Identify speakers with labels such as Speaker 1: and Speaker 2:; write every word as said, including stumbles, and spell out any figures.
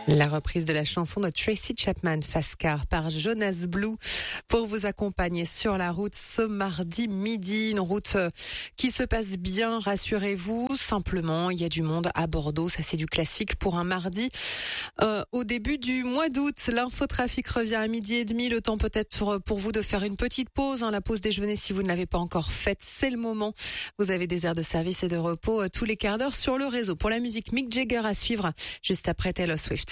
Speaker 1: La reprise de la chanson de Tracy Chapman, Fast Car, par Jonas Blue, pour vous accompagner sur la route ce mardi midi. Une route qui se passe bien, rassurez-vous. Simplement, il y a du monde à Bordeaux. Ça, c'est du classique pour un mardi. Euh, au début du mois d'août, l'infotrafic revient à midi et demi. Le temps peut-être pour vous de faire une petite pause. Hein, la pause déjeuner, si vous ne l'avez pas encore faite, c'est le moment. Vous avez des aires de service et de repos euh, tous les quarts d'heure sur le réseau. Pour la musique, Mick Jagger à suivre juste après Taylor Swift.